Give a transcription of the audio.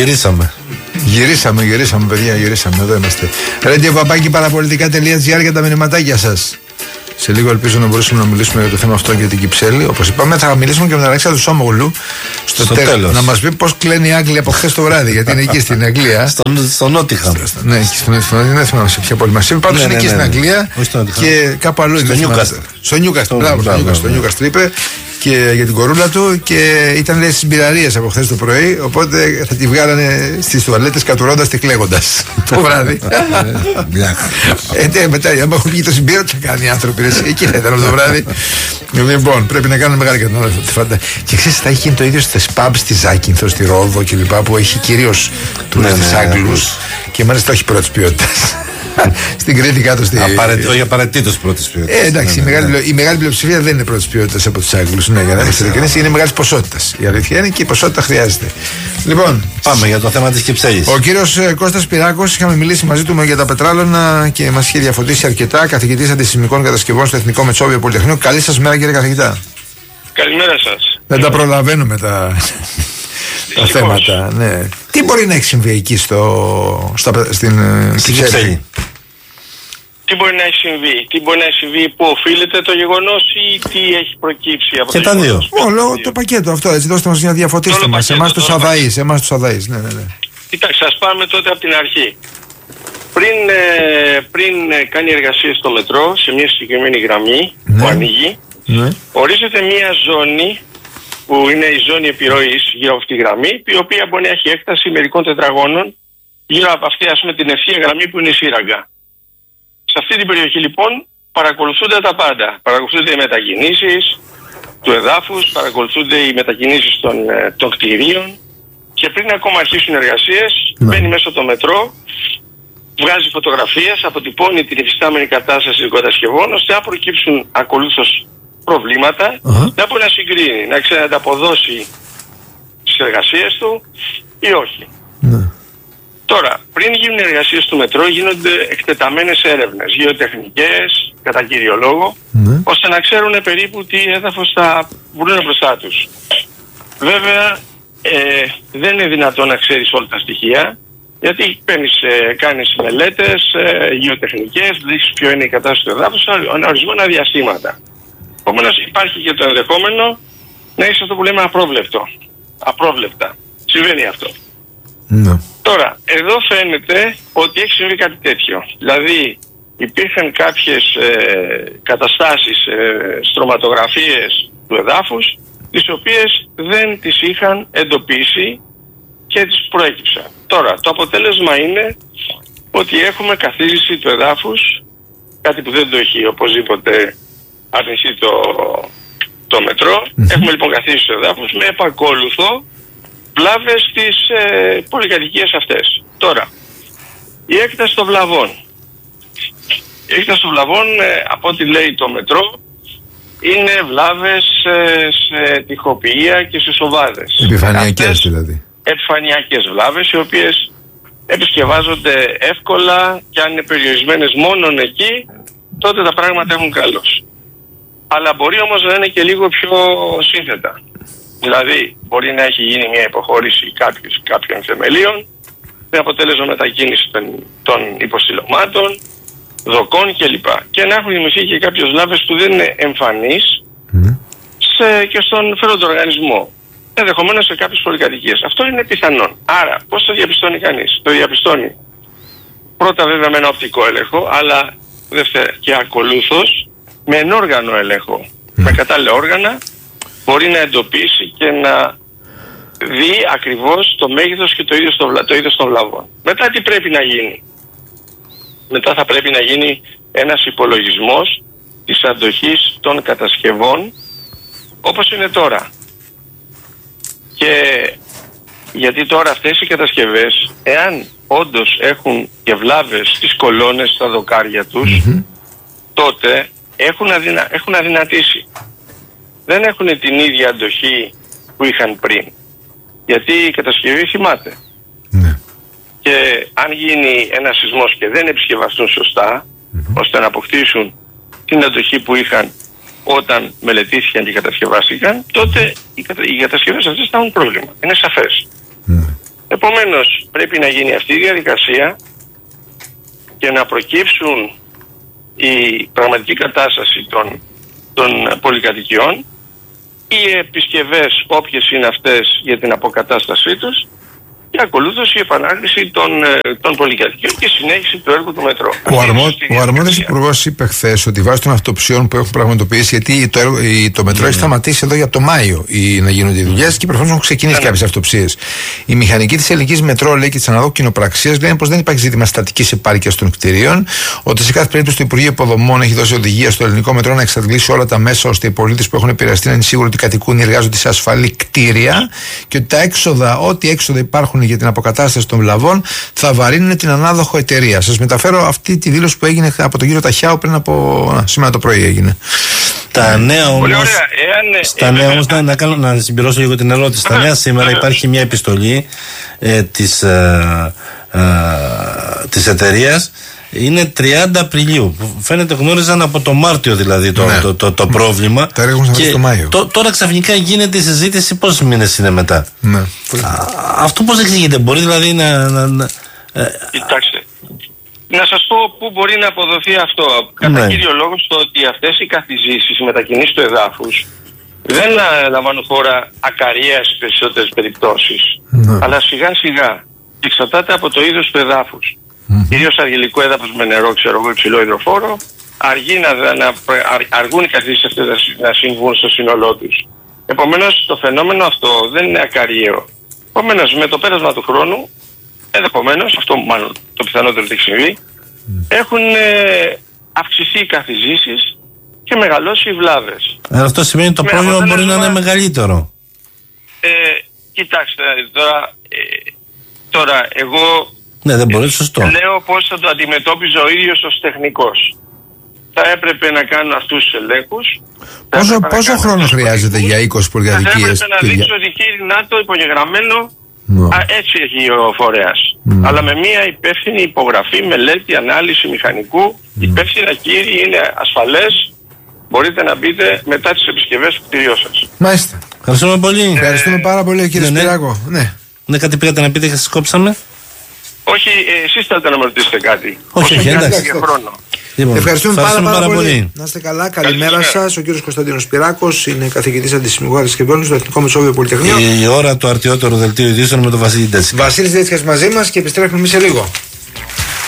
Γυρίσαμε, παιδιά, εδώ είμαστε. radio@parapolitica.gr για τα μηνυματάκια σας. Σε λίγο ελπίζω να μπορέσουμε να μιλήσουμε για το θέμα αυτό για την Κυψέλη. Όπως είπαμε, θα μιλήσουμε και με τον Αλέξανδρο Σόμογλου στο τέλος. Να μας πει πώς κλαίνει η Άγγλια από χθες το βράδυ, γιατί είναι εκεί στην Αγγλία. Στο Νότιχαμ. Ναι, δεν θυμάμαι σε ποια πόλη μας είπε. Πάντως είναι εκεί στην Αγγλία και κάπου αλλού. Στο Νιούκαστλ. Στο Νιούκαστλ είπε. Και για την κορούλα του και ήταν λέει στις μπειραρίες από χθες το πρωί. Οπότε θα τη βγάλανε στις τουαλέτες κατουρώντας και κλαίγοντας το βράδυ. Μετά, άμα έχουν βγει το συμπύρο, τι θα κάνει οι άνθρωποι. Εκεί θα ήταν το βράδυ. Λοιπόν, πρέπει να κάνουν μεγάλη κατανάλωση. Και ξέρεις, θα έχει γίνει το ίδιο στις pubs στη Ζάκυνθο, στη Ρόδο κλπ. Που έχει κυρίως τουρίστες Άγγλους και μάλιστα όχι πρώτης ποιότητας. Στην Κρήτη κάτω στη. Όχι απαραίτητος πρώτης ποιότητας. Εντάξει, η μεγάλη πλειοψηφία δεν είναι πρώτης ποιότητας από τους Άγγλους. Ναι, για να είμαστε ειλικρινείς, είναι μεγάλης ποσότητας. Η αλήθεια είναι και η ποσότητα χρειάζεται. Λοιπόν, πάμε για το θέμα της Κυψέλης. Ο κύριος Κώστας Πυράκος, είχαμε μιλήσει μαζί του για τα πετράλωνα και μας είχε διαφωτίσει αρκετά. Καθηγητής αντισυσμικών κατασκευών στο Εθνικό Μετσόβιο Πολυτεχνείο. Καλή σας μέρα, κύριε καθηγητά. Καλημέρα σας. Δεν τα προλαβαίνουμε τα θέματα. Ναι. Τι μπορεί να έχει συμβεί εκεί στην Κυψέλη? Τι μπορεί να έχει συμβεί, πού οφείλεται το γεγονός ή τι έχει προκύψει από και το τα δύο. Όλο το πακέτο αυτό, έτσι δώστε μας μια διαφωτίστε μας. Εμάς τους αδαείς. Ναι. Κοιτάξτε, ας πάμε τότε από την αρχή. Πριν κάνει εργασίες στο μετρό, σε μια συγκεκριμένη γραμμή που ανοίγει, ορίζεται μια ζώνη που είναι η ζώνη επιρροής γύρω από αυτή τη γραμμή, η οποία μπορεί να έχει έκταση μερικών τετραγώνων γύρω από αυτή, ας πούμε, την ευθεία γραμμή που είναι η σύραγγα. Σε αυτή την περιοχή λοιπόν παρακολουθούνται τα πάντα. Παρακολουθούνται οι μετακινήσεις του εδάφους, παρακολουθούνται οι μετακινήσεις των κτηρίων και πριν ακόμα αρχίσουν εργασίες μπαίνει μέσα στο μετρό, βγάζει φωτογραφίες, αποτυπώνει την υφιστάμενη κατάσταση των κατασκευών ώστε να προκύψουν ακολούθως προβλήματα, να μπορεί να συγκρίνει, να ξέρει να τα αποδώσει στις εργασίες του ή όχι. Τώρα, πριν γίνουν οι εργασίες του μετρό, γίνονται εκτεταμένες έρευνες, γεωτεχνικές, κατά κύριο λόγο, ώστε να ξέρουν περίπου τι έδαφος θα βρουν μπροστά τους. Βέβαια, δεν είναι δυνατόν να ξέρεις όλα τα στοιχεία, γιατί κάνεις μελέτες γεωτεχνικές, δείξεις ποιο είναι η κατάσταση του έδαφους, ορισμένα διαστήματα. Επομένως, υπάρχει και το ενδεχόμενο να είσαι αυτό που λέμε απρόβλεπτα. Συμβαίνει αυτό. Τώρα, εδώ φαίνεται ότι έχει συμβεί κάτι τέτοιο. Δηλαδή, υπήρχαν κάποιες καταστάσεις, στρωματογραφίες του εδάφους, τις οποίες δεν τις είχαν εντοπίσει και τις προέκυψαν. Τώρα, το αποτέλεσμα είναι ότι έχουμε καθίζηση του εδάφους, κάτι που δεν το έχει οπωσδήποτε αρνηθεί το μετρό. Έχουμε λοιπόν καθίζηση του εδάφους με επακόλουθο βλάβες στις πολυκατοικίες αυτές. Τώρα, η έκταση των βλαβών. Η έκταση των βλαβών, από ό,τι λέει το μετρό, είναι βλάβες σε τοιχοποιεία και σε σοβάδες. Επιφανειακές δηλαδή. Επιφανειακές βλάβες, οι οποίες επισκευάζονται εύκολα και αν είναι περιορισμένες μόνον εκεί, τότε τα πράγματα έχουν καλώς. Αλλά μπορεί όμως να είναι και λίγο πιο σύνθετα. Δηλαδή, μπορεί να έχει γίνει μια υποχώρηση κάποιων θεμελίων με αποτέλεσμα μετακίνηση των υποστηλωμάτων, δοκών κλπ. Και να έχουν δημιουργηθεί και κάποιες βλάβες που δεν είναι εμφανείς και στον φέροντα οργανισμό. Ενδεχομένως σε κάποιες πολυκατοικίες. Αυτό είναι πιθανόν. Άρα, πώς το διαπιστώνει κανείς? Το διαπιστώνει πρώτα βέβαια με ένα οπτικό έλεγχο, αλλά δεύτερα και ακολούθως με ενόργανο έλεγχο. Με κατάλληλα όργανα μπορεί να εντοπίσει και να δει ακριβώς το μέγεθος και το είδος των βλαβών. Μετά τι πρέπει να γίνει? Μετά θα πρέπει να γίνει ένας υπολογισμός της αντοχής των κατασκευών όπως είναι τώρα. Και γιατί τώρα αυτές οι κατασκευές, εάν όντως έχουν και βλάβες στις κολόνες, στα δοκάρια τους, τότε έχουν αδυνατήσει. Δεν έχουν την ίδια αντοχή που είχαν πριν. Γιατί η κατασκευή θυμάται. Και αν γίνει ένας σεισμός και δεν επισκευαστούν σωστά, ώστε να αποκτήσουν την αντοχή που είχαν όταν μελετήθηκαν και κατασκευάστηκαν, τότε οι κατασκευές αυτές θα έχουν πρόβλημα. Είναι σαφές. Επομένως, πρέπει να γίνει αυτή η διαδικασία και να προκύψουν η πραγματική κατάσταση των πολυκατοικιών, οι επισκευές όποιες είναι αυτές για την αποκατάστασή τους, και ακολούθως η επανάχρηση των πολυκατοικιών και συνέχιση του έργου του μετρό. Ο αρμόδιος υπουργός είπε χθες ότι βάσει των αυτοψιών που έχουν πραγματοποιήσει, γιατί το μετρό έχει σταματήσει εδώ για το Μάιο να γίνονται οι δουλειές και προφανώς έχουν ξεκινήσει κάποιες αυτοψίες. Η μηχανική της ελληνικής μετρό, λέει, και της αναδόχου κοινοπραξίας λένε πως δεν υπάρχει ζήτημα στατικής επάρκειας των κτηρίων, ότι σε κάθε περίπτωση το Υπουργείο Υποδομών έχει δώσει οδηγία στο ελληνικό μετρό να εξαντλήσει όλα τα μέσα ώστε οι πολίτες που έχουν επηρεαστεί να είναι σίγουροι ότι κατοικούν ή εργάζονται σε ασφαλή κτίρια και ότι τα έξοδα, ό,τι έξοδα υπάρχουν για την αποκατάσταση των βλαβών, θα βαρύνουν την ανάδοχο εταιρεία. Σας μεταφέρω αυτή τη δήλωση που έγινε από τον κύριο Ταχιάου πριν από σήμερα το πρωί έγινε. Τα νέα όμως, να συμπληρώσω λίγο την ερώτηση. Στα νέα σήμερα υπάρχει μια επιστολή της εταιρείας. Είναι 30 Απριλίου. Φαίνεται γνώριζαν από το Μάρτιο δηλαδή το πρόβλημα. Τα έργα έχουν στο Μάιο. Τώρα ξαφνικά γίνεται η συζήτηση πόσοι μήνες είναι μετά. Ναι. Αυτό πώς εξηγείται, μπορεί δηλαδή Κοιτάξτε, να σας πω πού μπορεί να αποδοθεί αυτό. Κατά κύριο λόγο στο ότι αυτές οι καθιζήσεις, οι μετακινήσεις του εδάφους δεν λαμβάνουν χώρα ακαριαία στις περισσότερες περιπτώσεις, αλλά σιγά σιγά. Εξαρτάται από το είδος του εδάφους. Κυρίως αργυλικό έδαφος με νερό, υψηλό υδροφόρο, αργούν οι καθίσεις αυτές να συμβούν στο σύνολό τους. Επομένως, το φαινόμενο αυτό δεν είναι ακαριαίο. Επομένως, με το πέρασμα του χρόνου, ενδεχομένως, αυτό μάλλον το πιθανότερο ότι έχει συμβεί, έχουν αυξηθεί οι καθιζήσεις και μεγαλώσει οι βλάβες. Αυτό σημαίνει ότι το πρόβλημα μπορεί να είναι μεγαλύτερο. Κοιτάξτε, τώρα εγώ... Ναι, δεν μπορεί, σωστό. Λέω πώς θα το αντιμετώπιζε ο ίδιος ως τεχνικός. Θα έπρεπε να κάνω αυτούς τους ελέγχους. Πόσο χρόνο χρειάζεται για 20 πολυκατοικίες? Θα έπρεπε να δείξω διχείρινά το υπογεγραμμένο. Έτσι έχει ο φορέας. Αλλά με μια υπεύθυνη υπογραφή, μελέτη, ανάλυση μηχανικού. Υπεύθυνα κύριοι, είναι ασφαλές. Μπορείτε να μπείτε μετά τις επισκευές του κτηριού σας. Μάλιστα. Ευχαριστούμε πολύ. Ευχαριστούμε πάρα πολύ, κύριε Σπυράκο. Ναι, κάτι πήγατε να πείτε και σας κόψαμε. Όχι, εσείς θέλετε να με ρωτήσετε κάτι. Όχι, εντάξει. Ευχαριστούμε πάρα πολύ. Να είστε καλά, καλημέρα σας. Ο κύριος Κωνσταντίνος Σπυράκος είναι καθηγητής αντισημικού κατασκευών στο Εθνικό Μεσόβιο Πολυτεχνείο. Η ώρα του αρτιότερου δελτίου ειδήσεων με τον Βασίλη Ντέτσικα. Βασίλης Ντέτσικας μαζί μας και επιστρέφουμε εμείς σε λίγο.